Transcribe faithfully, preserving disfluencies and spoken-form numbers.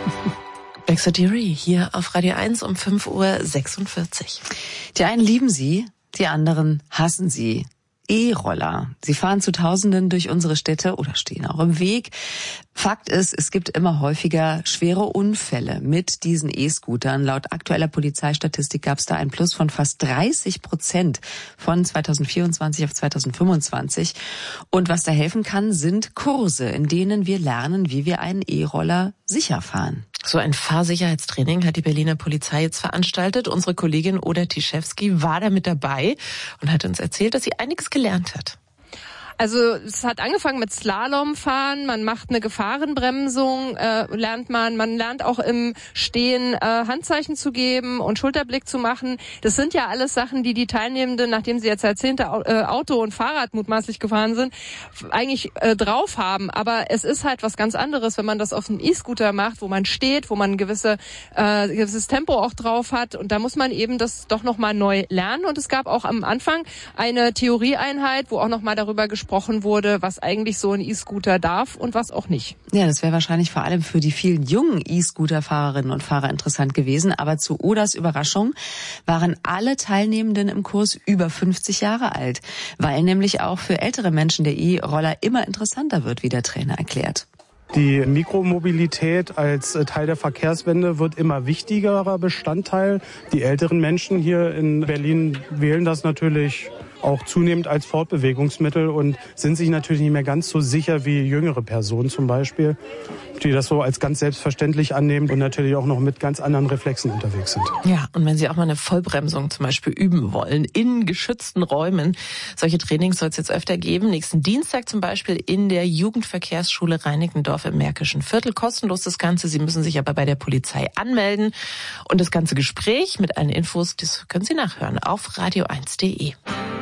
Bexadiri hier auf Radio eins um fünf Uhr sechsundvierzig. Die einen lieben sie, die anderen hassen sie. E-Roller. Sie fahren zu Tausenden durch unsere Städte oder stehen auch im Weg. Fakt ist, es gibt immer häufiger schwere Unfälle mit diesen E-Scootern. Laut aktueller Polizeistatistik gab es da einen Plus von fast dreißig Prozent von zweitausendvierundzwanzig auf zweitausendfünfundzwanzig. Und was da helfen kann, sind Kurse, in denen wir lernen, wie wir einen E-Roller sicher fahren. So ein Fahrsicherheitstraining hat die Berliner Polizei jetzt veranstaltet. Unsere Kollegin Oda Tischewski war da mit dabei und hat uns erzählt, dass sie einiges gelernt hat. Also es hat angefangen mit Slalomfahren, man macht eine Gefahrenbremsung, äh, lernt man, man lernt auch im Stehen äh, Handzeichen zu geben und Schulterblick zu machen. Das sind ja alles Sachen, die die Teilnehmenden, nachdem sie jetzt Jahrzehnte Auto und Fahrrad mutmaßlich gefahren sind, eigentlich äh, drauf haben. Aber es ist halt was ganz anderes, wenn man das auf einem E-Scooter macht, wo man steht, wo man ein gewisse, äh, gewisses Tempo auch drauf hat. Und da muss man eben das doch nochmal neu lernen. Und es gab auch am Anfang eine Theorieeinheit, wo auch nochmal darüber gesprochen gesprochen wurde, was eigentlich so ein E-Scooter darf und was auch nicht. Ja, das wäre wahrscheinlich vor allem für die vielen jungen E-Scooter-Fahrerinnen und Fahrer interessant gewesen. Aber zu Odas Überraschung waren alle Teilnehmenden im Kurs über fünfzig Jahre alt, weil nämlich auch für ältere Menschen der E-Roller immer interessanter wird, wie der Trainer erklärt. Die Mikromobilität als Teil der Verkehrswende wird immer wichtigerer Bestandteil. Die älteren Menschen hier in Berlin wählen das natürlich auch zunehmend als Fortbewegungsmittel und sind sich natürlich nicht mehr ganz so sicher wie jüngere Personen zum Beispiel, die das so als ganz selbstverständlich annehmen und natürlich auch noch mit ganz anderen Reflexen unterwegs sind. Ja, und wenn Sie auch mal eine Vollbremsung zum Beispiel üben wollen, in geschützten Räumen, solche Trainings soll es jetzt öfter geben. Nächsten Dienstag zum Beispiel in der Jugendverkehrsschule Reinickendorf im Märkischen Viertel. Kostenlos das Ganze. Sie müssen sich aber bei der Polizei anmelden. Und das ganze Gespräch mit allen Infos, das können Sie nachhören auf radio eins punkt de.